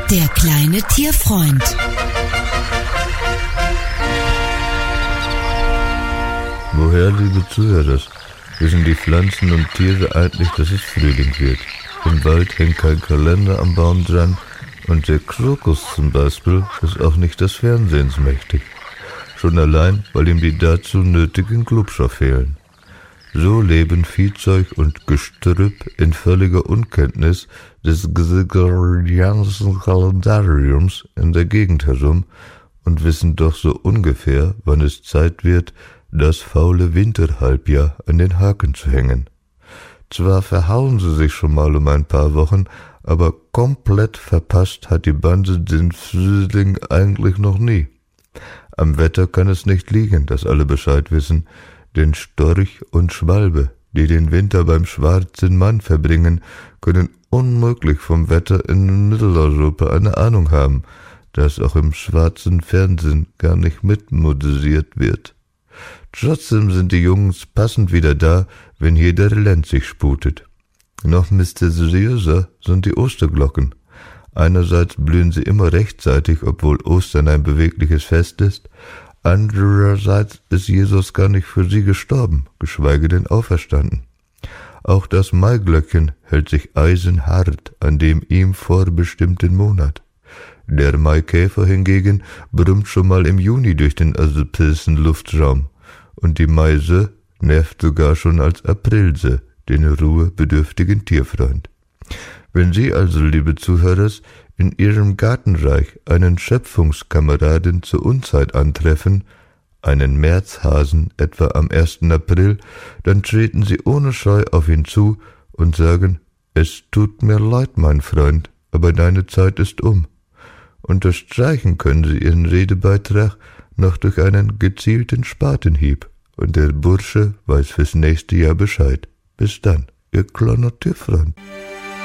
Der kleine Tierfreund. Woher, liebe Zuhörer, wissen die Pflanzen und Tiere eigentlich, dass es Frühling wird? Im Wald hängt kein Kalender am Baum dran und der Krokus zum Beispiel ist auch nicht des Fernsehens mächtig. Schon allein, weil ihm die dazu nötigen Glubscher fehlen. So leben Viehzeug und Gestrüpp in völliger Unkenntnis des gregorianischen Kalendariums in der Gegend herum und wissen doch so ungefähr, wann es Zeit wird, das faule Winterhalbjahr an den Haken zu hängen. Zwar verhauen sie sich schon mal um ein paar Wochen, aber komplett verpasst hat die Bande den Frühling eigentlich noch nie. Am Wetter kann es nicht liegen, dass alle Bescheid wissen, denn Storch und Schwalbe, die den Winter beim schwarzen Mann verbringen, können unmöglich vom Wetter in Mitteleuropa eine Ahnung haben, das auch im schwarzen Fernsehen gar nicht mitmoderiert wird. Trotzdem sind die Jungs passend wieder da, wenn hier der Lenz sich sputet. Noch mysteriöser sind die Osterglocken. Einerseits blühen sie immer rechtzeitig, obwohl Ostern ein bewegliches Fest ist. Andererseits ist Jesus gar nicht für sie gestorben, geschweige denn auferstanden. Auch das Maiglöckchen hält sich eisenhart an dem ihm vorbestimmten Monat. Der Maikäfer hingegen brummt schon mal im Juni durch den europäischen Luftraum und die Meise nervt sogar schon als Aprilse den ruhebedürftigen Tierfreund. Wenn Sie also, liebe Zuhörer, in Ihrem Gartenreich einen Schöpfungskameraden zur Unzeit antreffen, einen Märzhasen etwa am 1. April, dann treten Sie ohne Scheu auf ihn zu und sagen, es tut mir leid, mein Freund, aber deine Zeit ist um. Unterstreichen können Sie Ihren Redebeitrag noch durch einen gezielten Spatenhieb und der Bursche weiß fürs nächste Jahr Bescheid. Bis dann, Ihr kleiner Tierfreund.